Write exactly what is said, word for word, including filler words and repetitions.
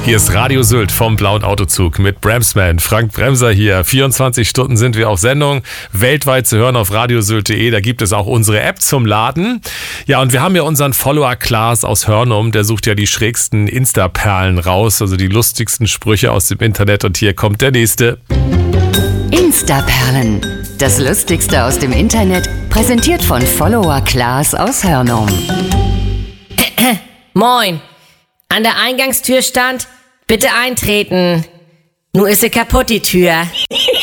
Hier ist Radio Sylt vom Blauen Autozug mit Bremsman. Frank Bremser hier. vierundzwanzig Stunden sind wir auf Sendung. Weltweit zu hören auf radiosylt punkt de. Da gibt es auch unsere App zum Laden. Ja, und wir haben ja unseren Follower Klaas aus Hörnum. Der sucht ja die schrägsten Insta-Perlen raus, also die lustigsten Sprüche aus dem Internet. Und hier kommt der nächste. Insta-Perlen. Das Lustigste aus dem Internet, präsentiert von Follower Klaas aus Hörnum. Moin. An der Eingangstür stand, bitte eintreten. Nur ist sie kaputt, die Tür.